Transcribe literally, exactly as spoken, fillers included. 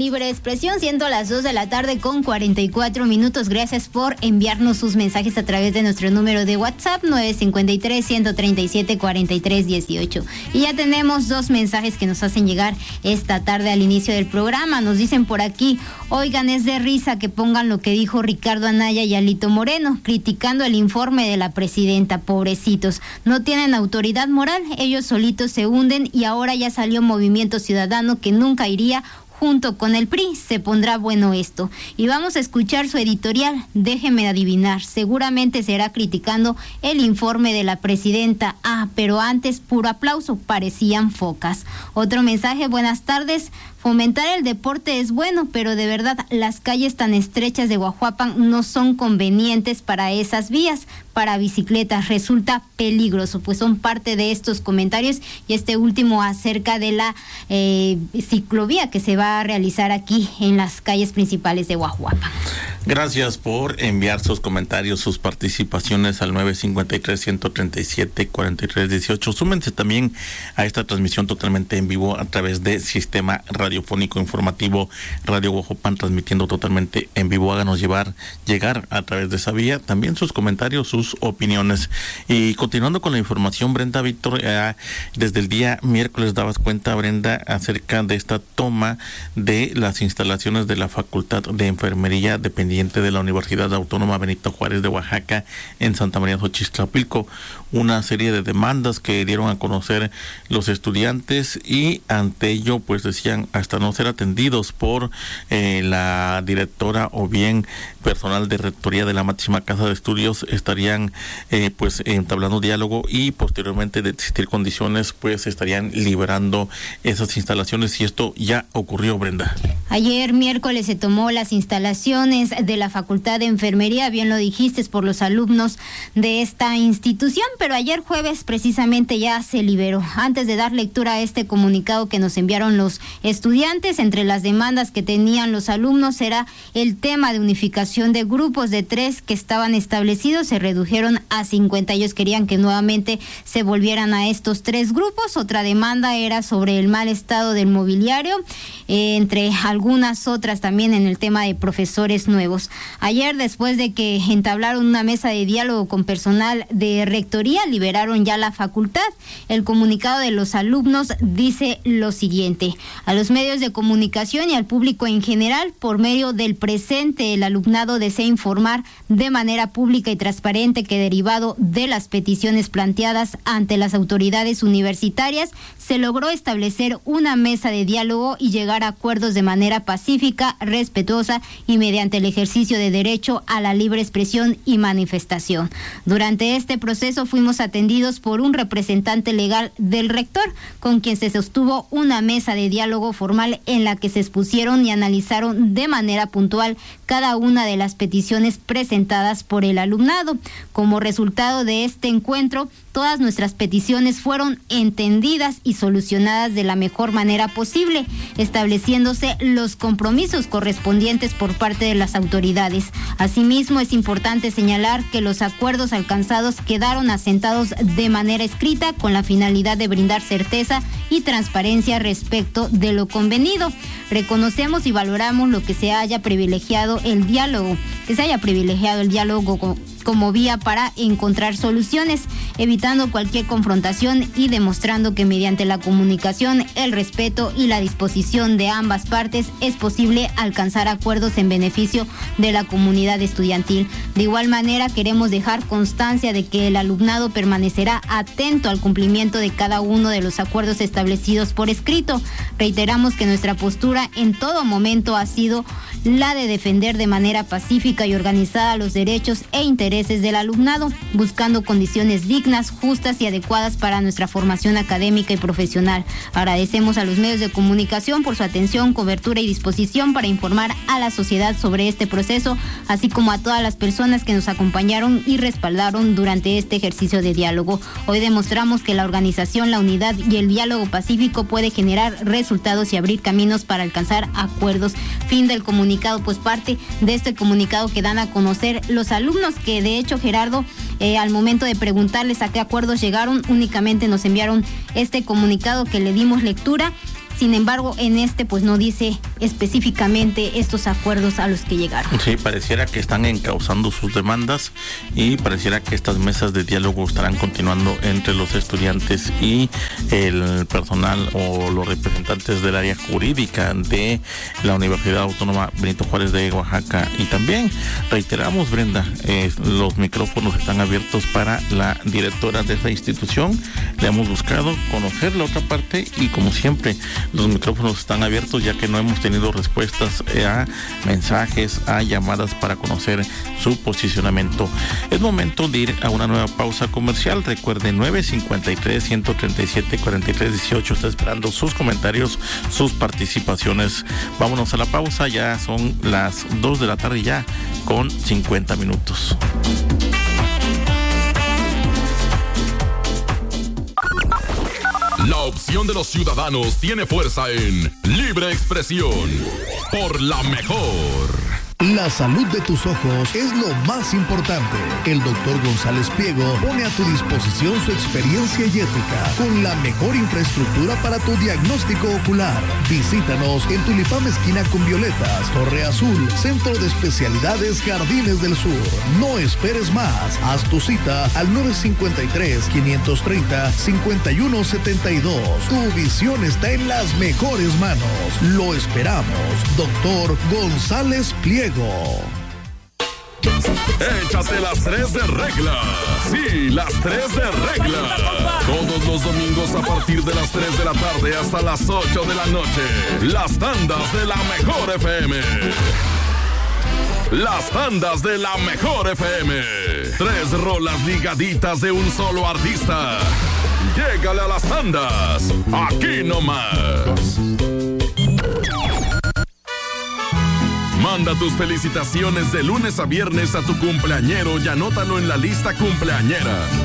Libre Expresión, siendo las dos de la tarde con cuarenta y cuatro minutos. Gracias por enviarnos sus mensajes a través de nuestro número de WhatsApp nueve cinco tres, uno tres siete, cuatro tres uno ocho. Y ya tenemos dos mensajes que nos hacen llegar esta tarde al inicio del programa. Nos dicen por aquí: oigan, es de risa que pongan lo que dijo Ricardo Anaya y Alito Moreno, criticando el informe de la presidenta. Pobrecitos, no tienen autoridad moral, ellos solitos se hunden y ahora ya salió Movimiento Ciudadano que nunca iría junto con el P R I. Se pondrá bueno esto. Y vamos a escuchar su editorial. Déjeme adivinar, seguramente será criticando el informe de la presidenta. Ah, pero antes puro aplauso, parecían focas. Otro mensaje: buenas tardes. Fomentar el deporte es bueno, pero de verdad las calles tan estrechas de Guajuapan no son convenientes para esas vías. Para bicicletas resulta peligroso. Pues son parte de estos comentarios, y este último acerca de la eh, ciclovía que se va a realizar aquí en las calles principales de Guajuapan. Gracias por enviar sus comentarios, sus participaciones al nueve cinco tres, uno tres siete, cuatro tres uno ocho. Súmense también a esta transmisión totalmente en vivo a través de Sistema Radiofónico Informativo Radio Guajuapan, transmitiendo totalmente en vivo. Háganos llevar, llegar a través de esa vía también sus comentarios, sus opiniones. Y continuando con la información, Brenda, Víctor, eh, desde el día miércoles dabas cuenta, Brenda, acerca de esta toma de las instalaciones de la Facultad de Enfermería dependiente de la Universidad Autónoma Benito Juárez de Oaxaca en Santa María Xochitlapilco. Una serie de demandas que dieron a conocer los estudiantes, y ante ello pues decían hasta no ser atendidos por eh, la directora o bien personal de rectoría de la máxima casa de estudios, estarían eh, pues entablando diálogo, y posteriormente de existir condiciones pues estarían liberando esas instalaciones, y esto ya ocurrió, Brenda. Ayer miércoles se tomó las instalaciones de la Facultad de Enfermería, bien lo dijiste, por los alumnos de esta institución, pero ayer jueves precisamente ya se liberó. Antes de dar lectura a este comunicado que nos enviaron los estudiantes, entre las demandas que tenían los alumnos era el tema de unificación de grupos de tres que estaban establecidos, se redujeron a cincuenta. Ellos querían que nuevamente se volvieran a estos tres grupos. Otra demanda era sobre el mal estado del mobiliario, eh, entre algunas otras también en el tema de profesores nuevos. Ayer, después de que entablaron una mesa de diálogo con personal de rectoría, liberaron ya la facultad. El comunicado de los alumnos dice lo siguiente: a los medios de comunicación y al público en general, por medio del presente, el alumnado desea informar de manera pública y transparente que, derivado de las peticiones planteadas ante las autoridades universitarias, se logró establecer una mesa de diálogo y llegar a acuerdos de manera pacífica, respetuosa y mediante el ejercicio de derecho a la libre expresión y manifestación. Durante este proceso fuimos atendidos por un representante legal del rector, con quien se sostuvo una mesa de diálogo formal en la que se expusieron y analizaron de manera puntual cada una de las peticiones presentadas por el alumnado. Como resultado de este encuentro, todas nuestras peticiones fueron entendidas y solucionadas de la mejor manera posible, estableciéndose los compromisos correspondientes por parte de las autoridades. Asimismo, es importante señalar que los acuerdos alcanzados quedaron asentados de manera escrita con la finalidad de brindar certeza y transparencia respecto de lo convenido. Reconocemos y valoramos lo que se haya privilegiado el diálogo, que se haya privilegiado el diálogo con como vía para encontrar soluciones, evitando cualquier confrontación y demostrando que mediante la comunicación, el respeto y la disposición de ambas partes es posible alcanzar acuerdos en beneficio de la comunidad estudiantil. De igual manera, queremos dejar constancia de que el alumnado permanecerá atento al cumplimiento de cada uno de los acuerdos establecidos por escrito. Reiteramos que nuestra postura en todo momento ha sido la de defender de manera pacífica y organizada los derechos e intereses del alumnado, buscando condiciones dignas, justas y adecuadas para nuestra formación académica y profesional. Agradecemos a los medios de comunicación por su atención, cobertura y disposición para informar a la sociedad sobre este proceso, así como a todas las personas que nos acompañaron y respaldaron durante este ejercicio de diálogo. Hoy demostramos que la organización, la unidad y el diálogo pacífico puede generar resultados y abrir caminos para alcanzar acuerdos. Fin del comunicado. Pues parte de este comunicado que dan a conocer los alumnos, que de hecho, Gerardo, eh, al momento de preguntarles a qué acuerdos llegaron, únicamente nos enviaron este comunicado que le dimos lectura. Sin embargo, en este pues no dice específicamente estos acuerdos a los que llegaron. Sí, pareciera que están encauzando sus demandas y pareciera que estas mesas de diálogo estarán continuando entre los estudiantes y el personal o los representantes del área jurídica de la Universidad Autónoma Benito Juárez de Oaxaca. Y también reiteramos, Brenda, eh, los micrófonos están abiertos para la directora de esta institución. Le hemos buscado conocer la otra parte y, como siempre, los micrófonos están abiertos, ya que no hemos tenido respuestas a mensajes, a llamadas para conocer su posicionamiento. Es momento de ir a una nueva pausa comercial. Recuerde, nueve cincuenta y tres, ciento treinta y siete, cuarenta y tres dieciocho está esperando sus comentarios, sus participaciones. Vámonos a la pausa, ya son las dos de la tarde ya con cincuenta minutos. La opción de los ciudadanos tiene fuerza en Libre Expresión por La Mejor. La salud de tus ojos es lo más importante. El doctor González Pliego pone a tu disposición su experiencia y ética con la mejor infraestructura para tu diagnóstico ocular. Visítanos en Tulipán esquina con Violetas, Torre Azul, Centro de Especialidades Jardines del Sur. No esperes más. Haz tu cita al nueve cincuenta y tres, quinientos treinta, cincuenta y uno setenta y dos. Tu visión está en las mejores manos. Lo esperamos. Doctor González Pliego. Échate las tres de regla. Sí, las tres de regla. Todos los domingos a partir de las tres de la tarde hasta las ocho de la noche. Las tandas de la Mejor F M. Las tandas de la Mejor F M. Tres rolas ligaditas de un solo artista. Llégale a las tandas. Aquí nomás. Manda tus felicitaciones de lunes a viernes a tu cumpleañero y anótalo en la lista cumpleañera.